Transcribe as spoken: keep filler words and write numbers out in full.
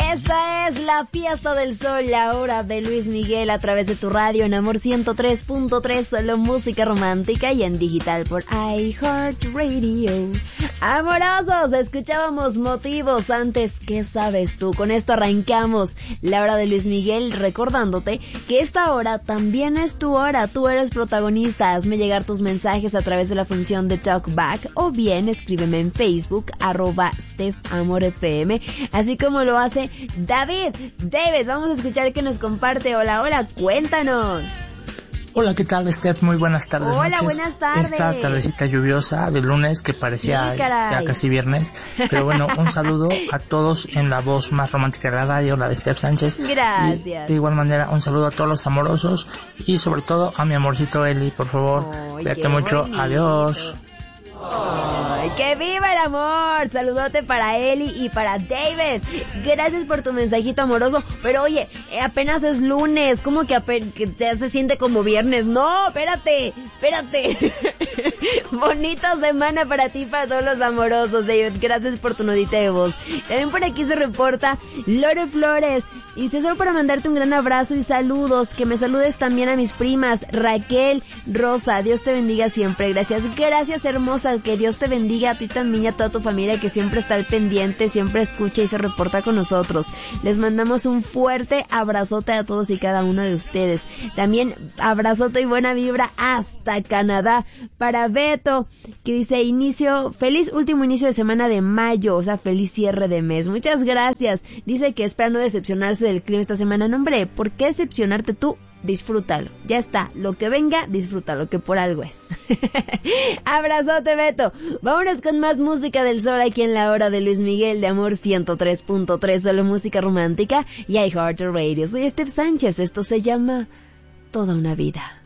Esta es la fiesta del sol, la hora de Luis Miguel a través de tu radio en Amor ciento tres punto tres, solo música romántica y en digital por iHeartRadio. Amorosos, escuchábamos Motivos antes, ¿qué sabes tú? Con esto arrancamos la hora de Luis Miguel, recordándote que esta hora también es tu hora, tú eres protagonista. Hazme llegar tus mensajes a través de la función de Talkback o bien escríbeme en Facebook, arroba StephAmorFM, así como lo hace David. David, vamos a escuchar que nos comparte. Hola, hola, cuéntanos. Hola, ¿qué tal, Steph? Muy buenas tardes. Hola, noches. buenas tardes. Esta tardecita lluviosa de lunes que parecía sí, ya casi viernes. Pero bueno, un saludo a todos en la voz más romántica de la radio, la de Steph Sánchez. Gracias. Y de igual manera, un saludo a todos los amorosos y sobre todo a mi amorcito Eli, por favor. Oh, cuídate mucho. Bonito. Adiós. ¡Ay, que viva el amor! Saludote para Eli y para Davis. Gracias por tu mensajito amoroso. Pero oye, apenas es lunes. ¿Cómo que, que ya se siente como viernes? No, espérate, espérate. Bonita semana para ti y para todos los amorosos, David. Gracias por tu notita de voz. También por aquí se reporta Lore Flores. Y solo para mandarte un gran abrazo y saludos. Que me saludes también a mis primas Raquel, Rosa. Dios te bendiga siempre. Gracias, gracias hermosa. Que Dios te bendiga a ti también y a toda tu familia que siempre está al pendiente, siempre escucha y se reporta con nosotros. Les mandamos un fuerte abrazote a todos y cada uno de ustedes. También abrazote y buena vibra hasta Canadá para Beto, que dice inicio, feliz último inicio de semana de mayo, o sea, feliz cierre de mes. Muchas gracias. Dice que espera no decepcionarse del clima esta semana. No, hombre, ¿por qué decepcionarte tú? Disfrútalo, ya está, lo que venga, disfrútalo, que por algo es. Abrazote, Beto. Vámonos con más música del sol aquí en la hora de Luis Miguel de Amor ciento tres punto tres, solo música romántica y iHeartRadio. Soy Steph Sánchez, esto se llama Toda una vida.